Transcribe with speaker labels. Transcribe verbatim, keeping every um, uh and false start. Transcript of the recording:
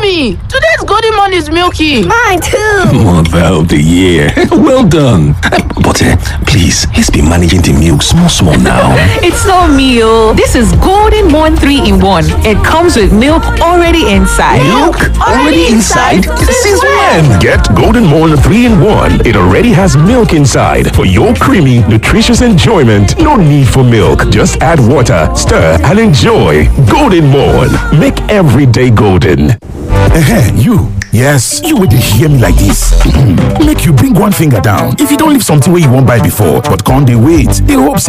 Speaker 1: Mommy, today's golden morn is milky.
Speaker 2: Mine too.
Speaker 3: Mother of the year. Well done. But uh, please, let's be managing the milk small, small now.
Speaker 4: It's not meal. This is Golden Morn three in one. It comes with milk already inside.
Speaker 3: Milk already inside? Since when?
Speaker 5: Get Golden Morn three in one. It already has milk inside for your creamy, nutritious enjoyment. No need for milk. Just add water, stir, and enjoy. Golden Morn. Make every day golden.
Speaker 6: Uh-huh, you. Yes, you would hear me like this. Make you bring one finger down. If you don't leave something where you won't buy before, but can't they wait? They hope